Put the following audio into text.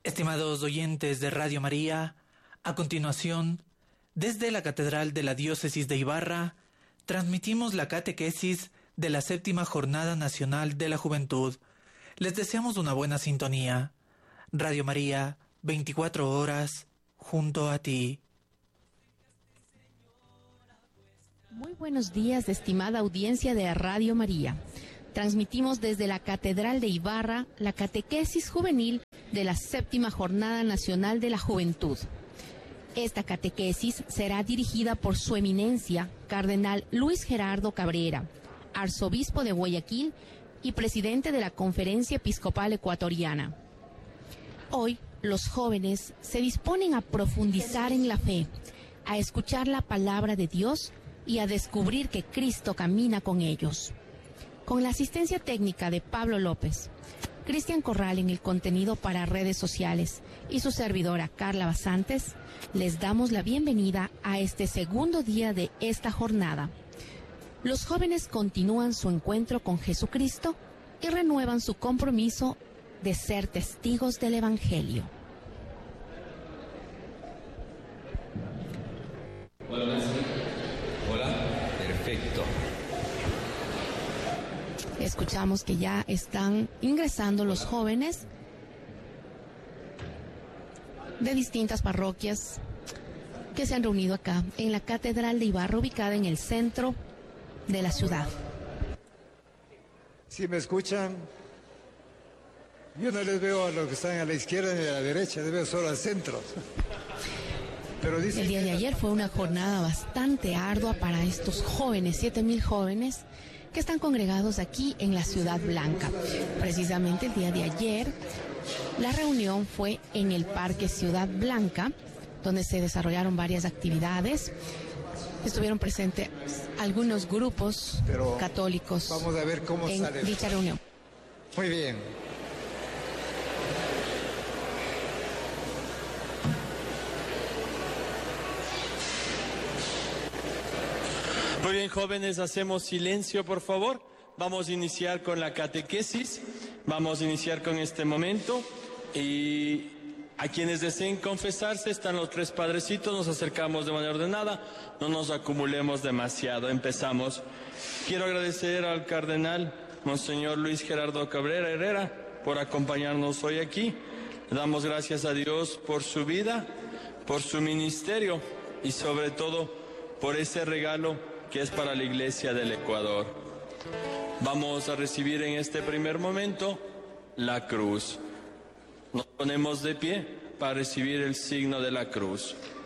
Estimados oyentes de Radio María, a continuación, desde la Catedral de la Diócesis de Ibarra, transmitimos la catequesis de la 7ª Jornada Nacional de la Juventud. Les deseamos una buena sintonía. Radio María, 24 horas, junto a ti. Muy buenos días, estimada audiencia de Radio María. Transmitimos desde la Catedral de Ibarra la catequesis juvenil de la 7ª Jornada Nacional de la Juventud. Esta catequesis será dirigida por Su Eminencia, Cardenal Luis Gerardo Cabrera, Arzobispo de Guayaquil y Presidente de la Conferencia Episcopal Ecuatoriana. Hoy, los jóvenes se disponen a profundizar en la fe, a escuchar la palabra de Dios y a descubrir que Cristo camina con ellos. Con la asistencia técnica de Pablo López, Cristian Corral en el contenido para redes sociales y su servidora Carla Basantes, les damos la bienvenida a este segundo día de esta jornada. Los jóvenes continúan su encuentro con Jesucristo y renuevan su compromiso de ser testigos del Evangelio. Hola, hola, perfecto. Escuchamos que ya están ingresando los jóvenes de distintas parroquias que se han reunido acá en la Catedral de Ibarra, ubicada en el centro de la ciudad. Si me escuchan, yo no les veo a los que están a la izquierda ni a la derecha, les veo solo al centro. Pero el día de ayer fue una jornada bastante ardua para estos jóvenes, 7,000 jóvenes que están congregados aquí en la Ciudad Blanca. Precisamente el día de ayer, la reunión fue en el Parque Ciudad Blanca, donde se desarrollaron varias actividades. Estuvieron presentes algunos grupos católicos. Vamos a ver cómo en sale dicha reunión. Muy bien. Muy bien, jóvenes, hacemos silencio, por favor. Vamos a iniciar con la catequesis. Vamos a iniciar con este momento. Y a quienes deseen confesarse, están los 3 padrecitos. Nos acercamos de manera ordenada. No nos acumulemos demasiado. Empezamos. Quiero agradecer al cardenal Monseñor Luis Gerardo Cabrera Herrera por acompañarnos hoy aquí. Le damos gracias a Dios por su vida, por su ministerio y sobre todo por ese regalo que es para la Iglesia del Ecuador. Vamos a recibir en este primer momento la cruz. Nos ponemos de pie para recibir el signo de la cruz.